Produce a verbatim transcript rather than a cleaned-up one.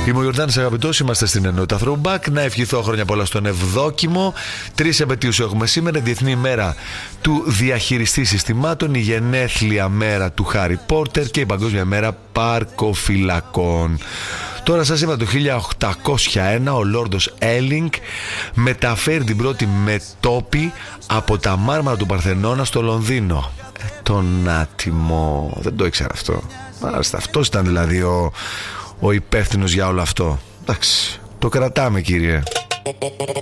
Είμαι ο Ιορδάνης Αγαπητός, είμαστε στην ενότητα Throwback. Να ευχηθώ χρόνια πολλά στον Ευδόκιμο. Τρεις επετείους έχουμε σήμερα: Διεθνή ημέρα του διαχειριστή συστημάτων, η γενέθλια μέρα του Χάρι Πότερ και η Παγκόσμια μέρα παρκοφυλακών. Τώρα σας είπα, το χίλια οκτακόσια ένα ο Λόρδος Έλινγκ μεταφέρει την πρώτη μετώπη από τα μάρμαρα του Παρθενώνα στο Λονδίνο. Ε, τον άτιμο, δεν το ήξερα αυτό. Μάλιστα, αυτός ήταν δηλαδή ο, ο υπεύθυνος για όλο αυτό. Εντάξει, το κρατάμε, κύριε.